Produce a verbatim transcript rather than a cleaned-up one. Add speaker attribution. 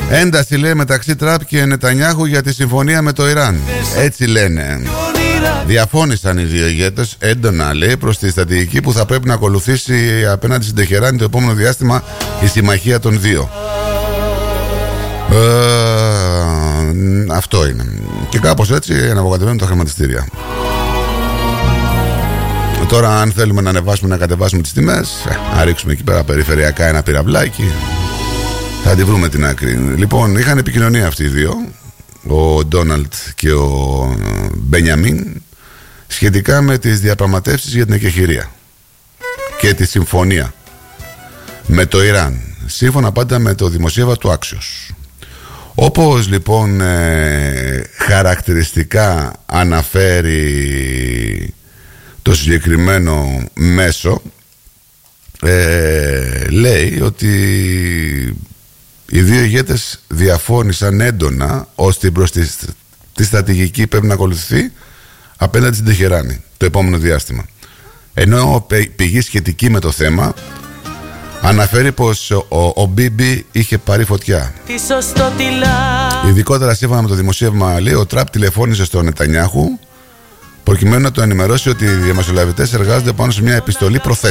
Speaker 1: Ένταση λέει μεταξύ Τραμπ και Νετανιάχου για τη συμφωνία με το Ιράν. Έτσι λένε. Διαφώνησαν οι δύο ηγέτες έντονα, λέει, προς τη στρατηγική που θα πρέπει να ακολουθήσει απέναντι στην Τεχεράνη το επόμενο διάστημα η συμμαχία των δύο. Ε, αυτό είναι. Και κάπως έτσι αναβοκατεβαίνουν τα χρηματιστήρια. Τώρα αν θέλουμε να ανεβάσουμε, να κατεβάσουμε τις τιμές, να ρίξουμε εκεί πέρα περιφερειακά ένα πυραυλάκι, θα τη βρούμε την άκρη. Λοιπόν, είχαν επικοινωνία αυτοί οι δύο, ο Ντόναλντ και ο Μπενιαμίν, σχετικά με τις διαπραγματεύσεις για την εκεχηρία και τη συμφωνία με το Ιράν, σύμφωνα πάντα με το δημοσίευμα του Axios. Όπως λοιπόν ε, χαρακτηριστικά αναφέρει το συγκεκριμένο μέσο, ε, λέει ότι οι δύο ηγέτες διαφώνησαν έντονα ώστε προς τη, τη στρατηγική πρέπει να ακολουθηθεί απέναντι στην Τεχεράνη το επόμενο διάστημα. Ενώ πηγή σχετική με το θέμα αναφέρει πως ο, ο Μπίμπι είχε πάρει φωτιά. Ειδικότερα σύμφωνα με το δημοσίευμα, λέει, ο Τραμπ τηλεφώνησε στον Νετανιάχου προκειμένου να το ενημερώσει ότι οι διαμεσολαβητές εργάζονται πάνω σε μια επιστολή προθέσεων.